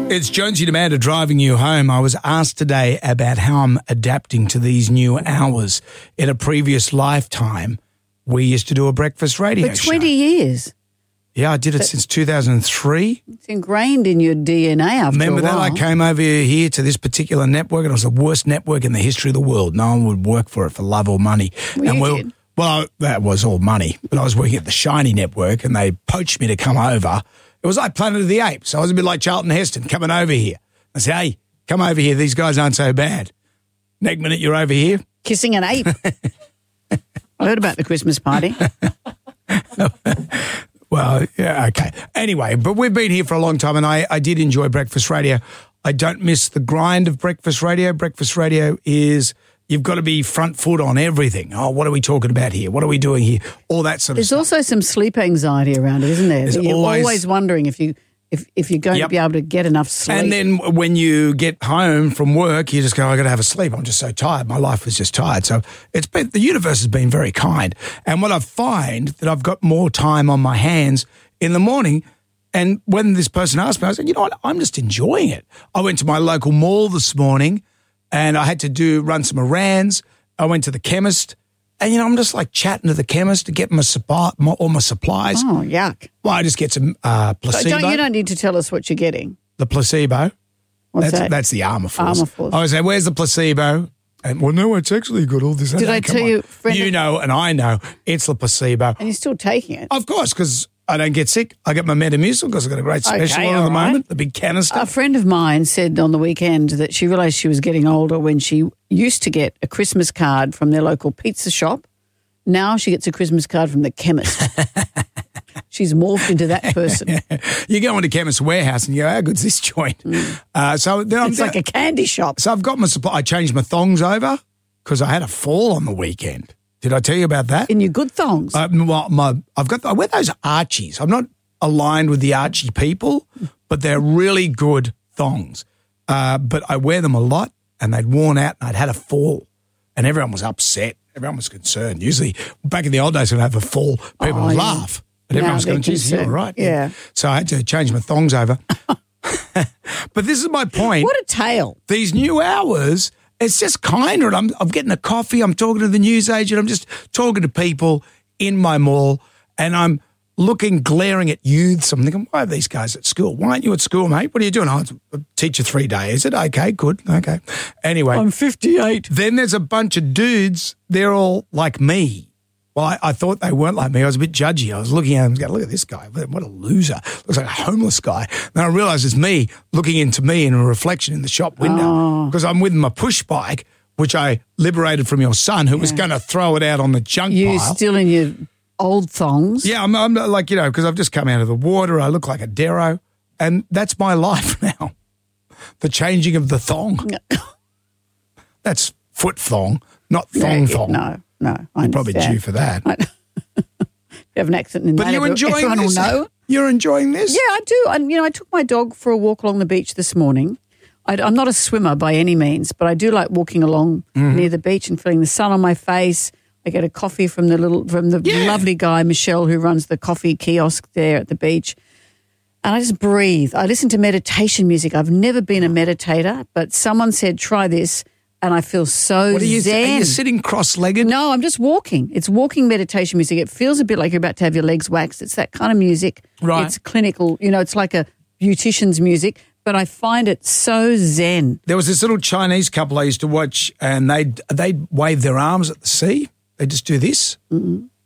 It's Jonesy Demander driving you home. I was asked today about how I'm adapting to these new hours. In a previous lifetime, we used to do a breakfast radio For 20 years. Yeah, I did it since 2003. It's ingrained in your DNA after Remember a while. that? I came over here to this particular network and it was the worst network in the history of the world. No one would work for it for love or money. Well, and you did. Well, that was all money. But I was working at the Shiny Network and they poached me to come over. It was like Planet of the Apes. I was a bit like Charlton Heston coming over here. I said, hey, come over here. These guys aren't so bad. Next minute you're over here. Kissing an ape. I heard about the Christmas party. Well, yeah, okay. Anyway, but we've been here for a long time and I did enjoy breakfast radio. I don't miss the grind of breakfast radio. Breakfast radio is, you've got to be front foot on everything. Oh, what are we talking about here? What are we doing here? All that sort of There's stuff. also some sleep anxiety around it, isn't there? There's That you're always- always wondering if you're going to be able to get enough sleep. And then when you get home from work, you just go, I got to have a sleep. I'm just so tired. My life was just tired. So the universe has been very kind. And what I find that I've got more time on my hands in the morning. And when this person asked me, I said, you know what? I'm just enjoying it. I went to my local mall this morning and I had to run some errands. I went to the chemist and, I'm just like chatting to the chemist to get all my supplies. Oh, yuck. Well, I just get some placebo. You don't need to tell us what you're getting. The placebo. What's that? That's the Armour Force. Armour Force. I was like, where's the placebo? And, well, no, it's actually got all this. Did I tell you, friend? You know, and I know, it's the placebo. And you're still taking it. Of course, because I don't get sick. I get my Metamucil because I've got a great special Okay, on at the all right. moment, the big canister. A friend of mine said on the weekend that she realised she was getting older when she used to get a Christmas card from their local pizza shop. Now she gets a Christmas card from the chemist. She's morphed into that person. You go into Chemist Warehouse and you go, how good's this joint? So then It's like a candy shop. So I've got my supply. I changed my thongs over because I had a fall on the weekend. Did I tell you about that? In your good thongs. I wear those Archies. I'm not aligned with the Archie people, but they're really good thongs. But I wear them a lot and they'd worn out and I'd had a fall and everyone was upset. Everyone was concerned. Usually back in the old days when I have a fall, people would laugh. But everyone was going, geez, you're all right. Yeah. So I had to change my thongs over. But this is my point. What a tale. These new hours, it's just kinder. I'm getting a coffee. I'm talking to the newsagent. I'm just talking to people in my mall and I'm glaring at youths. I'm thinking, why are these guys at school? Why aren't you at school, mate? What are you doing? Oh, I teach you 3 days. Is it? Okay, good. Okay. Anyway. I'm 58. Then there's a bunch of dudes. They're all like me. Well, I thought they weren't like me. I was a bit judgy. I was looking at them and going, look at this guy. What a loser. Looks like a homeless guy. Then I realised it's me looking into me in a reflection in the shop window because I'm with my push bike, which I liberated from your son who was going to throw it out on the junk You pile. still in your old thongs? Yeah, I'm like, because I've just come out of the water. I look like a Darrow. And that's my life now. The changing of the thong. That's foot thong, not thong thong. No. You're probably due for that. You have an accent in But that. you're enjoying everyone this? will know. You're enjoying this? Yeah, I do. And, I took my dog for a walk along the beach this morning. I'm not a swimmer by any means, but I do like walking along near the beach and feeling the sun on my face. I get a coffee from the lovely guy, Michelle, who runs the coffee kiosk there at the beach. And I just breathe. I listen to meditation music. I've never been a meditator, but someone said, try this. And I feel so What are you, zen. are you sitting cross-legged? No, I'm just walking. It's walking meditation music. It feels a bit like you're about to have your legs waxed. It's that kind of music. Right. It's clinical. It's like a beautician's music, but I find it so zen. There was this little Chinese couple I used to watch and they'd wave their arms at the sea. They just do this.